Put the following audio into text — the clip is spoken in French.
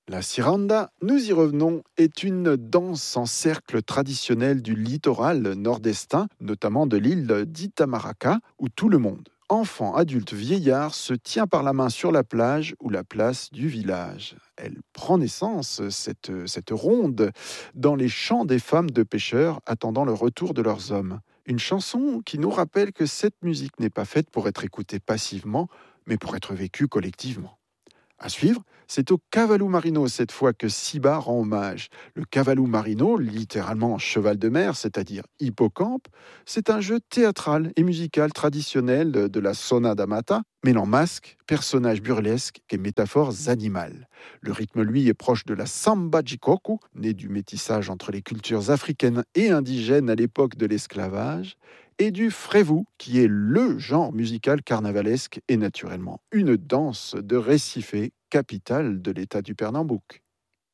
La ciranda, nous y revenons, est une danse en cercle traditionnelle du littoral nord-estin, notamment de l'île d'Itamaracá, où tout le monde, enfants, adultes, vieillards, se tient par la main sur la plage ou la place du village. Elle prend naissance, cette ronde, dans les chants des femmes de pêcheurs attendant le retour de leurs hommes. Une chanson qui nous rappelle que cette musique n'est pas faite pour être écoutée passivement, mais pour être vécue collectivement. À suivre, c'est au Cavallou Marino cette fois que Siba rend hommage. Le Cavallou Marino, littéralement cheval de mer, c'est-à-dire hippocampe, c'est un jeu théâtral et musical traditionnel de la Sona d'Amata, mêlant masques, personnages burlesques et métaphores animales. Le rythme, lui, est proche de la samba jikoku, née du métissage entre les cultures africaines et indigènes à l'époque de l'esclavage, et du frévou, qui est le genre musical carnavalesque et naturellement une danse de Recife, capitale de l'État du Pernambouc.